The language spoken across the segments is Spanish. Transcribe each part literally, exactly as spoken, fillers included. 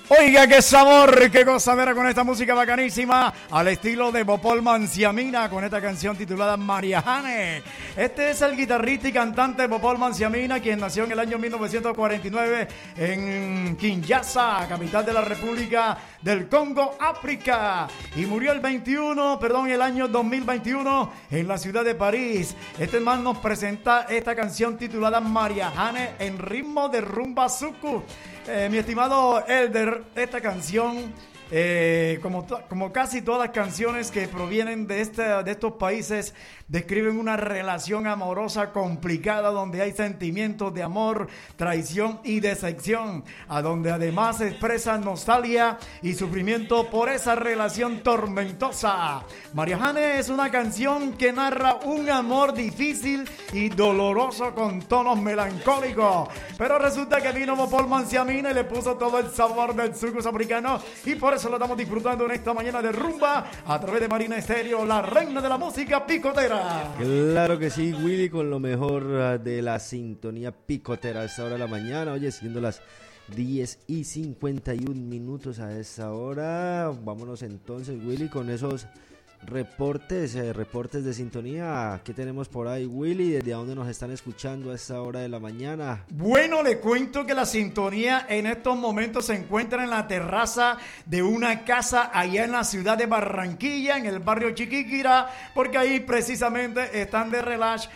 Oiga, qué sabor, qué gozadera con esta música bacanísima, al estilo de Bopol Manciamina, con esta canción titulada María Jane. Este es el guitarrista y cantante Bopol Manciamina, quien nació en el año mil novecientos cuarenta y nueve en Kinshasa, capital de la República del Congo, África, y murió el veintiuno, perdón, el año dos mil veintiuno en la ciudad de París. Este man nos presenta esta canción titulada María Jane en ritmo de rumba suku. Eh, mi estimado Elder, esta canción, eh, como, to- como casi todas las canciones que provienen de, este, de estos países, describen una relación amorosa complicada donde hay sentimientos de amor, traición y decepción, a donde además se expresa nostalgia y sufrimiento por esa relación tormentosa. María Jane es una canción que narra un amor difícil y doloroso con tonos melancólicos, pero resulta que vino Bopol Manciamina y le puso todo el sabor del sucus africano, y por eso lo estamos disfrutando en esta mañana de rumba a través de Marina Estéreo, la reina de la música picotera. Claro que sí, Willy, con lo mejor uh, de la sintonía picotera a esta hora de la mañana. Oye, siendo las diez y cincuenta y un minutos a esta hora, vámonos entonces, Willy, con esos reportes, eh, reportes de sintonía. ¿Qué tenemos por ahí, Willy? ¿Desde dónde nos están escuchando a esta hora de la mañana? Bueno, le cuento que la sintonía en estos momentos se encuentra en la terraza de una casa allá en la ciudad de Barranquilla, en el barrio Chiquiquirá, porque ahí precisamente están de relax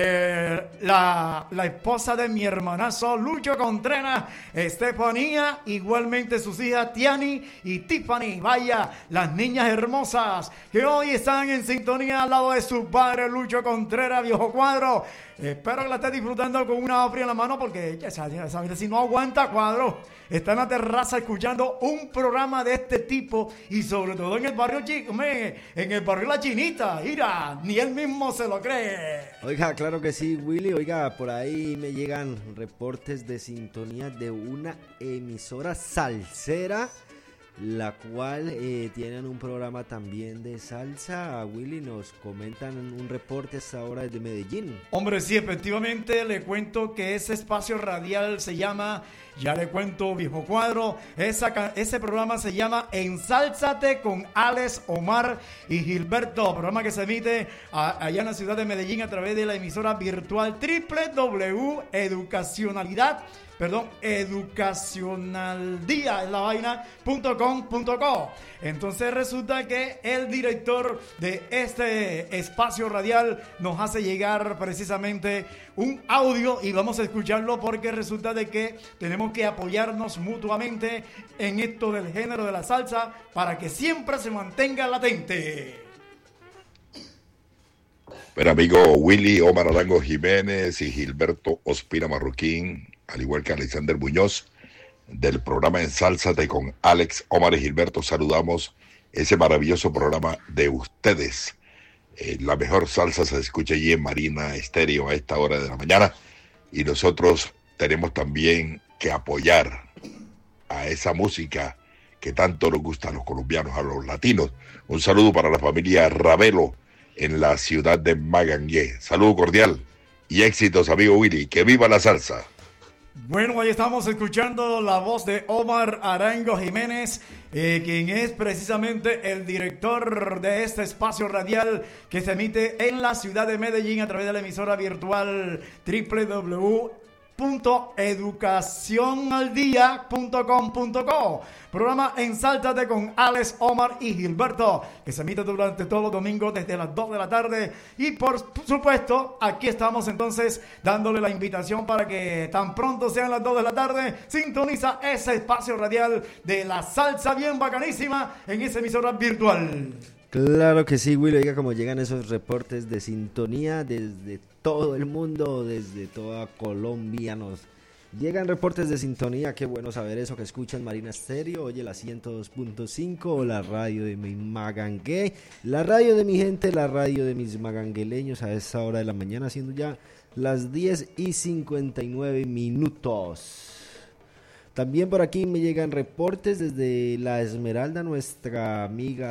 eh, la, la esposa de mi hermanazo Lucho Contreras, Estefanía, igualmente sus hijas Tiani y Tiffany. Vaya, las niñas hermosas que hoy están en sintonía al lado de su padre Lucho Contreras, viejo cuadro. Espero que la esté disfrutando con una fría en la mano, porque ya sabes, sabes, si no aguanta cuadro, está en la terraza escuchando un programa de este tipo, y sobre todo en el barrio Chi- hombre, en el barrio La Chinita. Mira, ni él mismo se lo cree. Oiga, claro que sí, Willy. Oiga, por ahí me llegan reportes de sintonía de una emisora salsera, la cual eh, tienen un programa también de salsa. Willy, nos comentan un reporte hasta ahora desde Medellín. Hombre, sí, efectivamente, le cuento que ese espacio radial se llama, ya le cuento, viejo cuadro, esa, ca- ese programa se llama Ensálzate con Alex, Omar y Gilberto, programa que se emite a- allá en la ciudad de Medellín a través de la emisora virtual doble u doble u doble u punto educacionalidad perdón, educacionaldía es la vaina punto com punto co. Entonces resulta que el director de este espacio radial nos hace llegar precisamente un audio, y vamos a escucharlo porque resulta de que tenemos que apoyarnos mutuamente en esto del género de la salsa para que siempre se mantenga latente. Pero amigo Willy, Omar Arango Jiménez y Gilberto Ospina Marroquín, al igual que Alexander Muñoz, del programa Ensálzate con Alex, Omar y Gilberto, saludamos ese maravilloso programa de ustedes. Eh, la mejor salsa se escucha allí en Marina Estéreo a esta hora de la mañana, y nosotros tenemos también que apoyar a esa música que tanto nos gusta a los colombianos, a los latinos. Un saludo para la familia Ravelo en la ciudad de Magangué. Saludo cordial y éxitos, amigo Willy. ¡Que viva la salsa! Bueno, ahí estamos escuchando la voz de Omar Arango Jiménez, eh, quien es precisamente el director de este espacio radial que se emite en la ciudad de Medellín a través de la emisora virtual doble u doble u doble u punto educacionaldía punto com punto co. Programa Ensáltate con Alex, Omar y Gilberto, que se emite durante todos los domingos desde las dos de la tarde. Y por supuesto, aquí estamos entonces dándole la invitación para que tan pronto sean las dos de la tarde, sintoniza ese espacio radial de la salsa bien bacanísima en esa emisora virtual. Claro que sí, Willy. Oiga, como llegan esos reportes de sintonía desde todo el mundo, desde toda Colombia, nos llegan reportes de sintonía. Qué bueno saber eso, que escuchan Marina Estéreo, oye, la ciento dos punto cinco, la radio de mi Magangué, la radio de mi gente, la radio de mis magangueleños a esta hora de la mañana, siendo ya las diez y cincuenta y nueve minutos. También por aquí me llegan reportes desde La Esmeralda, nuestra amiga